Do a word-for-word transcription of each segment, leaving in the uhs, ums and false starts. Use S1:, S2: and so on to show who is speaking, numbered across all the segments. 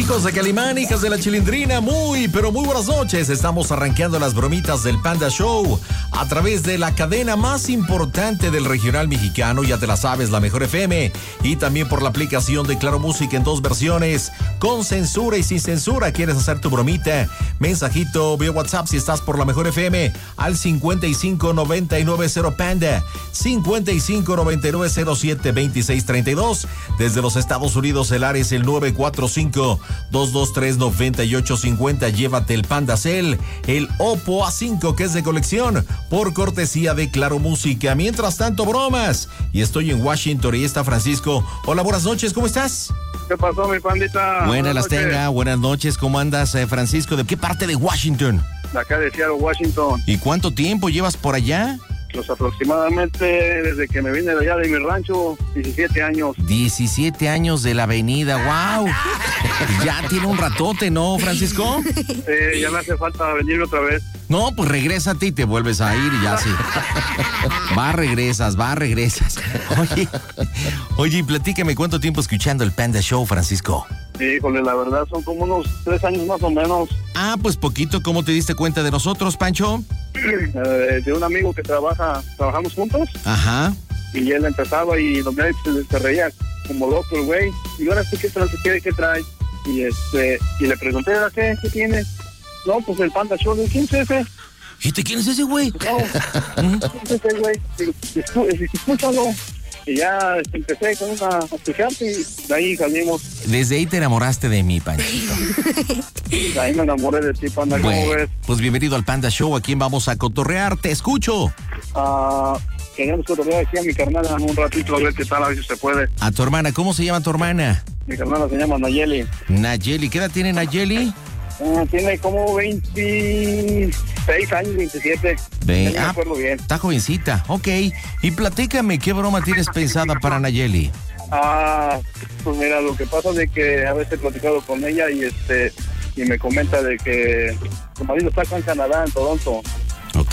S1: Hijos de Calimán, hijas de la Chilindrina, muy, pero muy buenas noches. Estamos arranqueando las bromitas del Panda Show a través de la cadena más importante del regional mexicano, ya te la sabes, la Mejor F M, y también por la aplicación de Claro Música en dos versiones, con censura y sin censura. ¿Quieres hacer tu bromita? Mensajito vía WhatsApp si estás por la Mejor F M al cincuenta y cinco noventa y nueve cero Panda, cincuenta y cinco noventa y nueve cero siete veintiséis treinta y dos. Desde los Estados Unidos el área es el nueve cuatro cinco dos dos tres nueve ocho cinco cero. Llévate el Panda Cell, el Oppo A cinco que es de colección, por cortesía de Claro Música. Mientras tanto, bromas. Y estoy en Washington y está Francisco. Hola, buenas noches, ¿cómo estás?
S2: ¿Qué pasó, mi pandita?
S1: Buenas las tenga, buenas noches. ¿Cómo andas, eh, Francisco? ¿De qué parte de Washington?
S2: De acá de Seattle, Washington.
S1: ¿Y cuánto tiempo llevas por allá?
S2: Pues aproximadamente desde que me vine de allá de mi rancho, diecisiete años.
S1: diecisiete años de la avenida, wow. Ya tiene un ratote, ¿no, Francisco?
S2: Eh, ya me hace falta venir otra vez.
S1: No, pues regrésate y te vuelves a ir y ya sí. Va, regresas, va, regresas. Oye, oye, platícame, ¿cuánto tiempo escuchando el Panda Show, Francisco?
S2: Híjole, la verdad son como unos tres años más o menos.
S1: Ah, pues poquito. ¿Cómo te diste cuenta de nosotros, Pancho?
S2: Eh, de un amigo que trabaja, trabajamos juntos.
S1: Ajá.
S2: Y él empezaba y los medios se, se reía como loco el güey. Y ahora sí, ¿qué trae? ¿Qué, qué trae? Y este, y le pregunté, ¿qué? ¿Qué tiene? No, pues el Panda Show. ¿Quién es ese?
S1: ¿Y quién es ese güey?
S2: No, ¿quién es ese güey? Digo, escúchalo. Y ya empecé con una asociante y de ahí salimos.
S1: Desde ahí te enamoraste de mí, Panchito.
S2: De ahí me enamoré de ti, Panda. ¿Cómo
S1: bueno,
S2: ves?
S1: Pues bienvenido al Panda Show. ¿A quién vamos a cotorrear? Te escucho.
S2: Ah, queríamos cotorrear aquí a mi carnala un ratito a ver qué tal, a ver si se puede.
S1: A tu hermana. ¿Cómo se llama tu hermana?
S2: Mi carnala se llama Nayeli.
S1: Nayeli. ¿Qué edad tiene Nayeli?
S2: Uh, tiene como veintiséis años, veintisiete.
S1: Ve,
S2: no me
S1: ah,
S2: acuerdo bien.
S1: Está jovencita, ok. Y platícame, ¿qué broma tienes pensada para Nayeli?
S2: Ah, pues mira, lo que pasa es de que a veces he platicado con ella y este y me comenta de que su marido está acá en Canadá, en Toronto.
S1: Ok.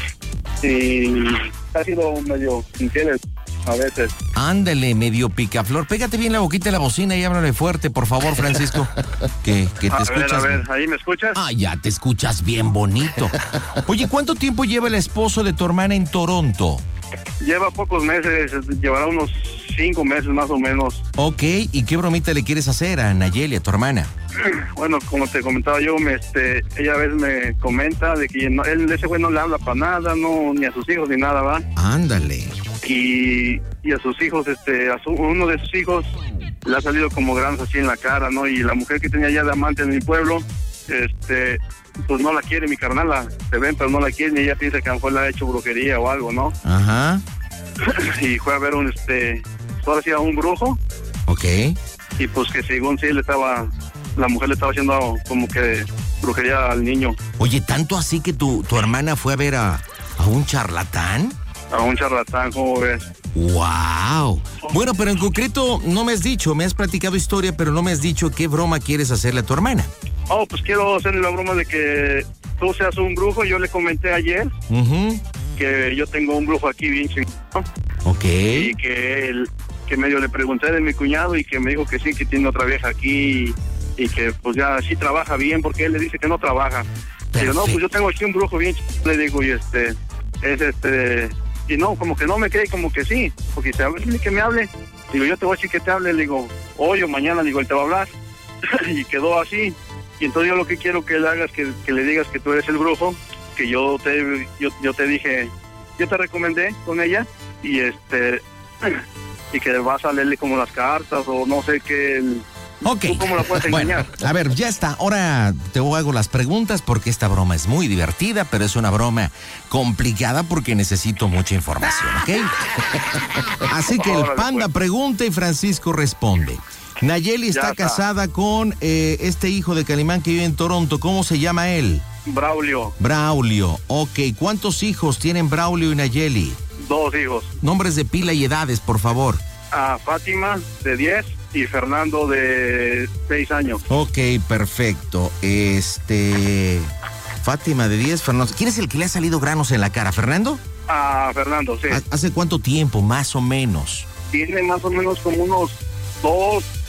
S2: Y ha sido medio infiel a veces.
S1: Ándale, medio picaflor. Pégate bien la boquita de la bocina y háblale fuerte, por favor, Francisco. Que, que te
S2: a
S1: escuchas.
S2: ver, a ver, ¿ahí me escuchas?
S1: Ah, ya te escuchas bien bonito. Oye, ¿cuánto tiempo lleva el esposo de tu hermana en Toronto?
S2: Lleva pocos meses, llevará unos cinco meses más o menos.
S1: Ok, ¿y qué bromita le quieres hacer a Nayeli, a tu hermana?
S2: Bueno, como te comentaba yo, me, este, ella a veces me comenta de que no, él, ese güey no le habla para nada, no, ni a sus hijos ni nada, ¿va?
S1: Ándale.
S2: Y, y a sus hijos, este, a su, uno de sus hijos le ha salido como granos así en la cara, ¿no? Y la mujer que tenía ya de amante en mi pueblo, este, pues no la quiere, mi carnala, se ven, pero no la quiere, y ella piensa que a lo mejor le ha hecho brujería o algo, ¿no?
S1: Ajá.
S2: Y fue a ver un, este, ahora sí, a un brujo.
S1: Ok.
S2: Y pues que según sí le estaba, la mujer le estaba haciendo como que brujería al niño.
S1: Oye, ¿tanto así que tu, tu hermana fue a ver a, a un charlatán?
S2: A un charlatán, ¿cómo ves?
S1: ¡Wow! Bueno, pero en concreto no me has dicho, me has platicado historia, pero no me has dicho qué broma quieres hacerle a tu hermana.
S2: Oh, pues quiero hacerle la broma de que tú seas un brujo. Yo le comenté ayer
S1: uh-huh.
S2: que yo tengo un brujo aquí bien chingón.
S1: Ok.
S2: Y que él, que medio le pregunté de mi cuñado y que me dijo que sí, que tiene otra vieja aquí y, y que pues ya sí trabaja bien, porque él le dice que no trabaja. Pero no, pues yo tengo aquí un brujo bien chingón, le digo, y este, es este... Y no, como que no me cree, como que sí. Porque dice, a ver, dile que me hable. Digo, yo te voy a decir que te hable. Le digo, hoy o mañana, digo, él te va a hablar. Y quedó así. Y entonces yo lo que quiero que le hagas, que, que le digas que tú eres el brujo, que yo te yo, yo te dije, yo te recomendé con ella. Y este, y que vas a leerle como las cartas o no sé qué...
S1: Ok.
S2: ¿Tú cómo la puedes engañar?
S1: Bueno, a ver, ya está. Ahora te hago las preguntas porque esta broma es muy divertida, pero es una broma complicada porque necesito mucha información, ¿ok? Así que el Panda pregunta y Francisco responde. Nayeli está, está casada con eh, este hijo de Calimán que vive en Toronto. ¿Cómo se llama él?
S2: Braulio.
S1: Braulio. Ok. ¿Cuántos hijos tienen Braulio y Nayeli?
S2: Dos hijos.
S1: Nombres de pila y edades, por favor.
S2: A Fátima, de diez. Y Fernando de seis años.
S1: Ok, perfecto. Este... Fátima de diez, Fernando. ¿Quién es el que le ha salido granos en la cara? ¿Fernando?
S2: Ah, Fernando, sí.
S1: ¿Hace cuánto tiempo, más o menos?
S2: Tiene más o menos como unos dos,